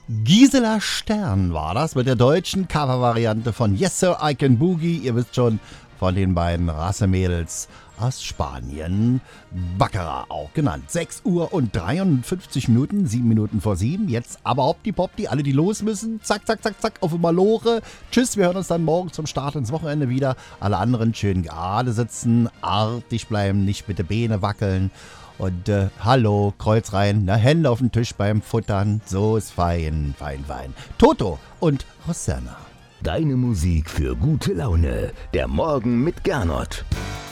Gisela Stern war das mit der deutschen Covervariante von Yes Sir, I Can Boogie. Ihr wisst schon, von den beiden Rassemädels aus Spanien. Baccarat auch genannt. 6 Uhr und 53 Minuten, 7 Minuten vor 7. Jetzt aber hoppdi-poppdi, alle die los müssen. Zack, zack, zack, zack, auf Malore. Tschüss, wir hören uns dann morgen zum Start ins Wochenende wieder. Alle anderen schön gerade sitzen, artig bleiben, nicht mit den Beine wackeln. Und hallo, Kreuz rein, na, Hände auf den Tisch beim Futtern. So ist fein, fein, fein. Toto und Rosanna. Deine Musik für gute Laune. Der Morgen mit Gernot.